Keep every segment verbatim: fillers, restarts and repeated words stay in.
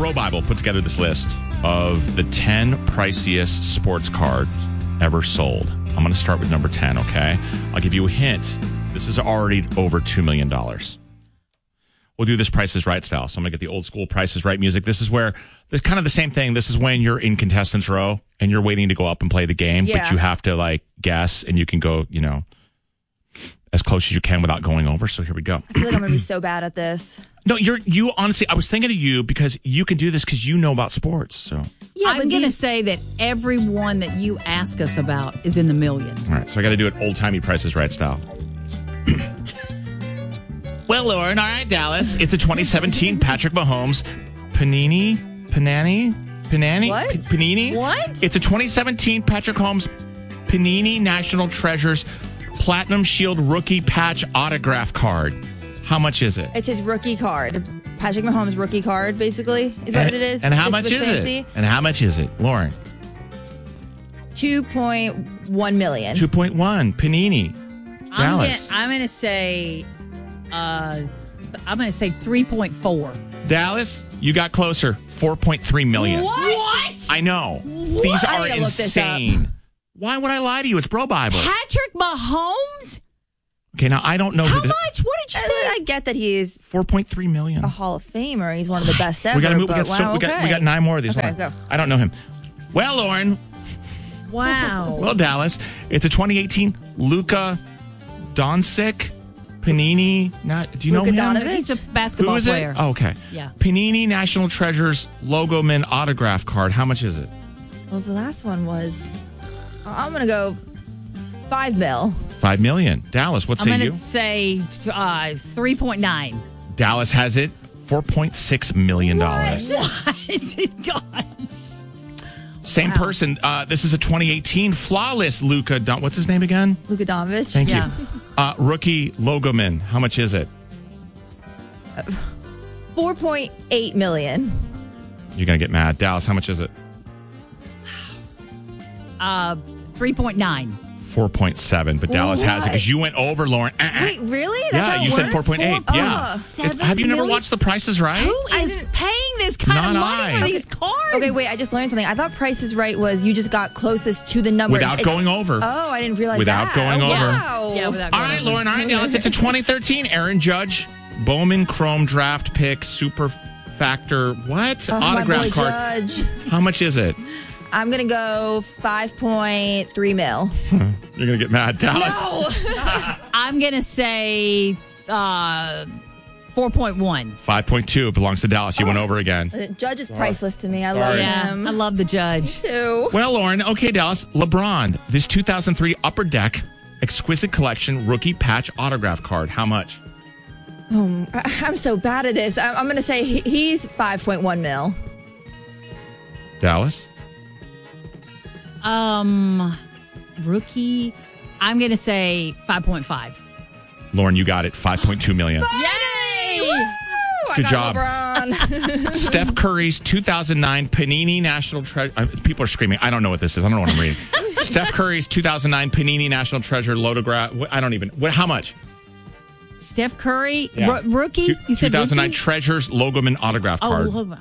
Bro Bible put together this list of the ten priciest sports cards ever sold. I'm going to start with number ten, okay? I'll give you a hint. This is already over two million dollars. We'll do this Price is Right style. So I'm going to get the old school Price is Right music. This is where, it's kind of the same thing. This is when you're in contestants row and you're waiting to go up and play the game, yeah. but you have to like guess and you can go, you know, as close as you can without going over. So here we go. I feel like I'm going to be so bad at this. No, you're, you honestly, I was thinking of you because you can do this because you know about sports. So Yeah, I'm but going to these- say that every one that you ask us about is in the millions. All right, so I got to do it old-timey Price is Right style. Well, Lauren, all right, Dallas. It's a twenty seventeen Patrick Mahomes Panini, Panani, Panani, What? P- Panini. What? It's a twenty seventeen Patrick Mahomes Panini National Treasures Platinum Shield Rookie Patch Autograph Card. How much is it? It's his rookie card. Patrick Mahomes' rookie card, basically, is what and, it is. And how Just much with is fancy. it? And how much is it, Lauren? two point one million. Two point one. Panini. I'm Dallas. gonna, I'm going to say, uh, I'm going to say three point four. Dallas, you got closer. Four point three million. What? I know. These I are gotta look this insane. Why would I lie to you? It's Bro Bible. Patrick Mahomes? Okay, now I don't know How who the much? What did you I, say? I get that he's four point three million. a Hall of Famer. He's one of the best ever. we got to move. We but got, so, wow, we got okay. we got nine more of these. Okay, Hold on. go. I don't know him. Well, Lauren. Wow. Well, Dallas. It's a twenty eighteen Luka Doncic Panini. Not. Do you Luka know him? Doncic? He's a Who basketball is player. it? Oh, okay. Yeah. Panini National Treasures Logo Man autograph card. How much is it? Well, the last one was. I'm gonna go five mil. Five million. Dallas. What I'm say going you? to say uh, three point nine. Dallas has it. Four point six million dollars. Gosh. Same Wow. person. Uh, this is a twenty eighteen flawless Luka. Don- what's his name again? Luka Doncic. Thank Yeah. you. Uh, rookie Logoman. How much is it? four point eight million. You're gonna get mad, Dallas. How much is it? Uh, three point nine. Four point seven. But Dallas has it What? because you went over, Lauren. Uh-uh. Wait, really? That's yeah, how it you said works? four point eight. Four- Yeah. Ugh. Seven Have you never million? watched The Price is Right? Who I is didn't- paying this kind Not of money I. for these cards? Okay, wait. I just learned something. I thought Price is Right was you just got closest to the number Without It- going over. Oh, I didn't realize Without that. going Oh, over. Wow. Yeah, without All going right, over. Lauren. All right, Dallas. It's a twenty thirteen Aaron Judge Bowman Chrome Draft Pick Super Factor. What? Oh, my Autograph boy card. Judge. How much is it? I'm gonna go five point three mil. You're gonna get mad, Dallas. No. I'm going to say uh, four point one. Five point two belongs to Dallas. You went over again. Judge is priceless to me. I Sorry. love Yeah, him. I love the judge. too. Well, Lauren, okay, Dallas. LeBron, this two thousand three Upper Deck Exquisite Collection Rookie Patch Autograph Card. How much? Um, I- I'm so bad at this. I- I'm gonna say he- he's five point one mil. Dallas? Um, rookie. I'm going to say five point five. Lauren, you got it. five point two million. Yay! Woo! I Good got job. LeBron. Steph Curry's two thousand nine Panini National Treasure. Uh, people are screaming. I don't know what this is. I don't know what I'm reading. Steph Curry's two thousand nine Panini National Treasure Lotograph. I don't even. What, how much? Steph Curry, Yeah. ro- rookie. You said two thousand nine rookie? Treasures Logoman Autograph Oh, Card. look.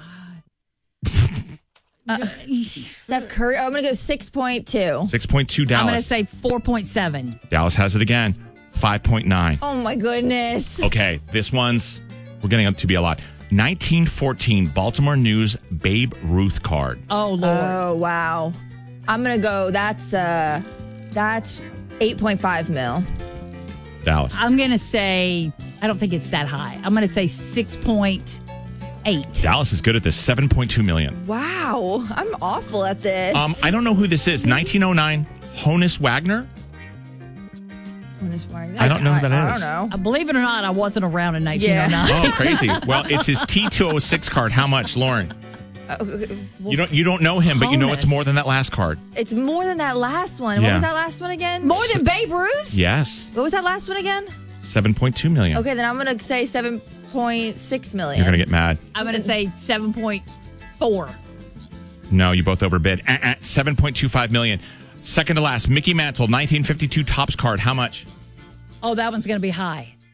Steph Curry. Oh, I'm gonna go six point two. six point two I'm going to Dallas. say four point seven. Dallas has it again. five point nine. Oh my goodness. Okay, this one's, we're getting up to be a lot. nineteen fourteen Baltimore News Babe Ruth card. Oh, Lord. Oh wow. I'm gonna go. That's uh, that's eight point five mil. Dallas. I'm going to say, I don't think it's that high. I'm going to say six point eight. Dallas is good at this. seven point two million. Wow, I'm awful at this. Um, I don't know who this is. nineteen oh nine Honus Wagner. Honus Wagner. I don't know who that I, I is. don't know. Uh, believe it or not, I wasn't around in nineteen oh nine. Oh, crazy. Well, it's his T two oh six card. How much, Lauren? You don't you don't know him, but you know it's Honus. more than that last card. It's more than that last one. Yeah. What was that last one again? More than Babe Ruth? Yes. What was that last one again? seven point two million. Okay, then I'm gonna say seven point six million. You're going to get mad. I'm going to say seven point four. No, you both overbid. Uh-uh, seven point two five million. Second to last, Mickey Mantle, nineteen fifty-two Topps card. How much? Oh, that one's going to be high.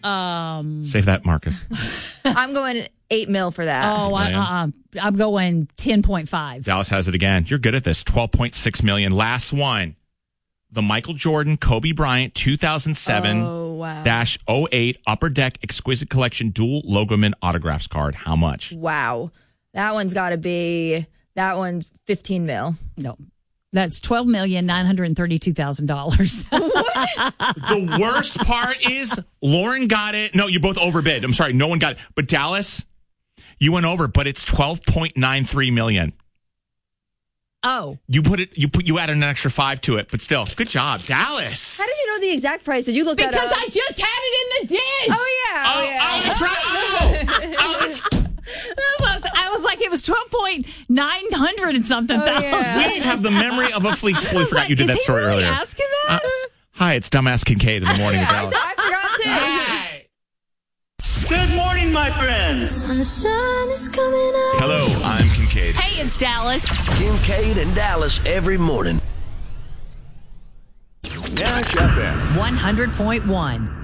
Um, Save that, Marcus. I'm going eight mil for that. oh, I, Million. uh, I'm going ten point five. Dallas has it again. You're good at this. twelve point six million. Last one. The Michael Jordan, Kobe Bryant, two thousand seven Oh, wow. dash oh eight Upper Deck Exquisite Collection Dual Logoman Autographs card. How much? Wow. That one's got to be, that one's fifteen mil. No. That's twelve million nine hundred thirty-two thousand dollars. The worst part is Lauren got it. No, you both overbid. I'm sorry. No one got it. But Dallas, you went over, but it's twelve point nine three million. Oh. You put it, you put, you added an extra five to it, but still, good job, Dallas. How did you know the exact price? Did you look that Because up? I just had it in the dish. Oh, yeah. Oh, Oh, yeah. oh, that's right. Oh, oh, that's I was, I was like, it was twelve point nine hundred and something Oh, thousand. yeah. We have the memory of a fleece. I Totally was forgot like, you did is that he story really earlier. asking Uh, that? hi, it's Dumbass Kincaid in the morning. with I, Dallas. I forgot too. Hi. Good morning, my friend. When the sun is coming up. Hello, I'm Kincaid. Hey, it's Dallas. Kincaid and Dallas every morning. Nash F M. one hundred point one.